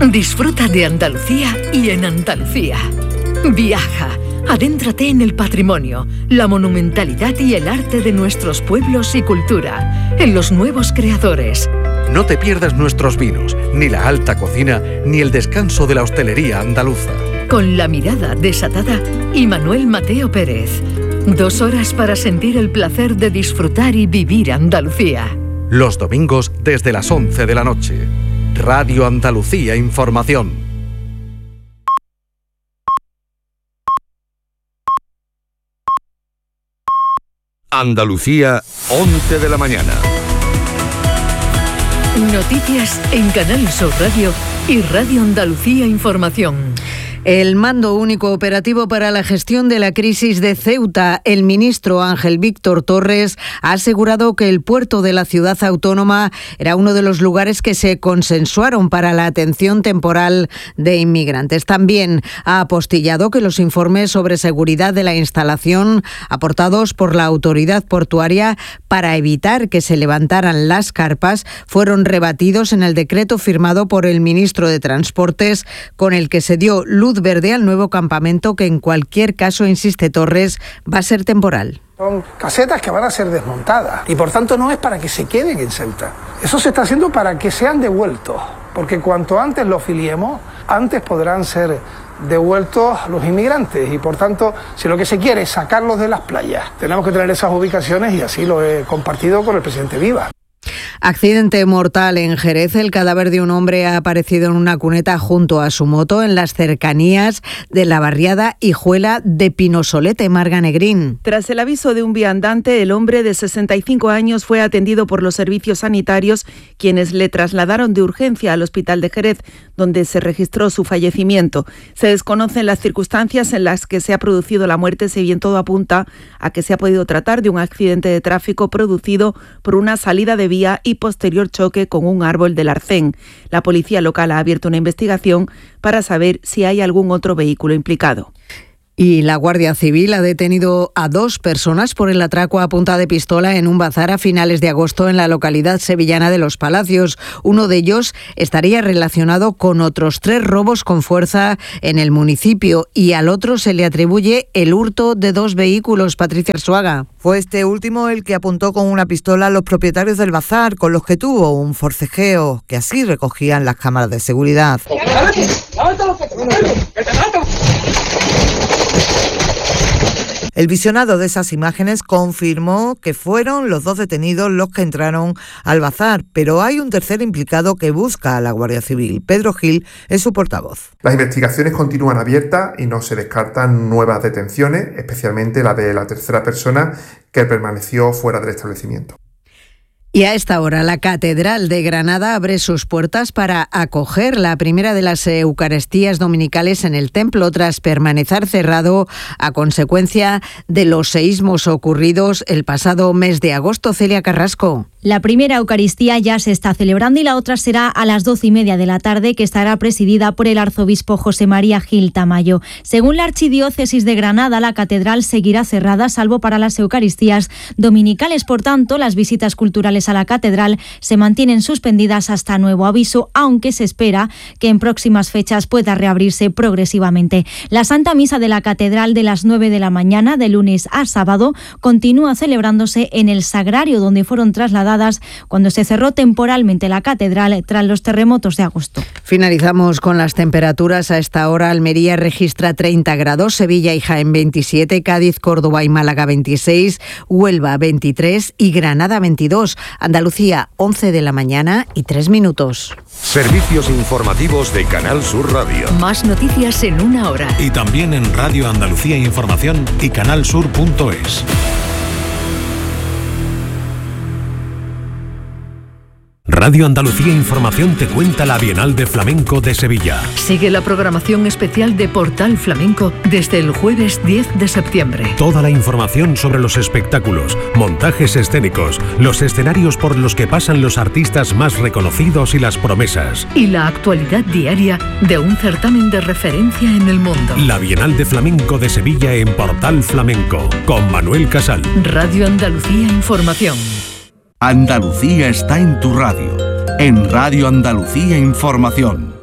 Disfruta de Andalucía y en Andalucía. Viaja, adéntrate en el patrimonio, la monumentalidad y el arte de nuestros pueblos y cultura, en los nuevos creadores. No te pierdas nuestros vinos, ni la alta cocina, ni el descanso de la hostelería andaluza. Con la mirada desatada y Manuel Mateo Pérez. 2 horas para sentir el placer de disfrutar y vivir Andalucía. Los domingos desde las 11 de la noche. Radio Andalucía Información. Andalucía, 11 de la mañana. Noticias en Canal Sur Radio y Radio Andalucía Información. El Mando Único Operativo para la Gestión de la Crisis de Ceuta, el ministro Ángel Víctor Torres, ha asegurado que el puerto de la ciudad autónoma era uno de los lugares que se consensuaron para la atención temporal de inmigrantes. También ha apostillado que los informes sobre seguridad de la instalación aportados por la autoridad portuaria para evitar que se levantaran las carpas fueron rebatidos en el decreto firmado por el ministro de Transportes, con el que se dio luz verde al nuevo campamento que en cualquier caso, insiste Torres, va a ser temporal. Son casetas que van a ser desmontadas y por tanto no es para que se queden en Ceuta. Eso se está haciendo para que sean devueltos, porque cuanto antes los filiemos, antes podrán ser devueltos los inmigrantes y por tanto, si lo que se quiere es sacarlos de las playas, tenemos que tener esas ubicaciones y así lo he compartido con el presidente Viva. Accidente mortal en Jerez. El cadáver de un hombre ha aparecido en una cuneta junto a su moto en las cercanías de la barriada Hijuela de Pinosolete, Marga Negrín. Tras el aviso de un viandante, el hombre de 65 años fue atendido por los servicios sanitarios, quienes le trasladaron de urgencia al hospital de Jerez, donde se registró su fallecimiento. Se desconocen las circunstancias en las que se ha producido la muerte, si bien todo apunta a que se ha podido tratar de un accidente de tráfico producido por una salida de vía y posterior choque con un árbol del arcén. La policía local ha abierto una investigación para saber si hay algún otro vehículo implicado. Y la Guardia Civil ha detenido a 2 personas por el atraco a punta de pistola en un bazar a finales de agosto en la localidad sevillana de Los Palacios. Uno de ellos estaría relacionado con otros 3 robos con fuerza en el municipio y al otro se le atribuye el hurto de 2 vehículos. Patricia Arzuaga. Fue este último el que apuntó con una pistola a los propietarios del bazar, con los que tuvo un forcejeo que así recogían las cámaras de seguridad. El visionado de esas imágenes confirmó que fueron los 2 detenidos los que entraron al bazar, pero hay un tercer implicado que busca a la Guardia Civil. Pedro Gil es su portavoz. Las investigaciones continúan abiertas y no se descartan nuevas detenciones, especialmente la de la tercera persona que permaneció fuera del establecimiento. Y a esta hora la Catedral de Granada abre sus puertas para acoger la primera de las Eucaristías dominicales en el templo tras permanecer cerrado a consecuencia de los seísmos ocurridos el pasado mes de agosto. Celia Carrasco. La primera Eucaristía ya se está celebrando y la otra será a las 12:30 de la tarde, que estará presidida por el arzobispo José María Gil Tamayo. Según la Archidiócesis de Granada, la catedral seguirá cerrada salvo para las Eucaristías dominicales. Por tanto, las visitas culturales a la catedral se mantienen suspendidas hasta nuevo aviso, aunque se espera que en próximas fechas pueda reabrirse progresivamente. La Santa Misa de la catedral de las 9 de la mañana, de lunes a sábado, continúa celebrándose en el sagrario, donde fueron trasladadas cuando se cerró temporalmente la catedral tras los terremotos de agosto. Finalizamos con las temperaturas. A esta hora Almería registra 30 grados, Sevilla y Jaén 27, Cádiz, Córdoba y Málaga 26, Huelva 23 y Granada 22. Andalucía, 11 de la mañana y 3 minutos. Servicios informativos de Canal Sur Radio. Más noticias en 1 hora. Y también en Radio Andalucía Información y canalsur.es. Radio Andalucía Información te cuenta la Bienal de Flamenco de Sevilla. Sigue la programación especial de Portal Flamenco desde el jueves 10 de septiembre. Toda la información sobre los espectáculos, montajes escénicos, los escenarios por los que pasan los artistas más reconocidos y las promesas. Y la actualidad diaria de un certamen de referencia en el mundo. La Bienal de Flamenco de Sevilla en Portal Flamenco, con Manuel Casal. Radio Andalucía Información. Andalucía está en tu radio, en Radio Andalucía Información.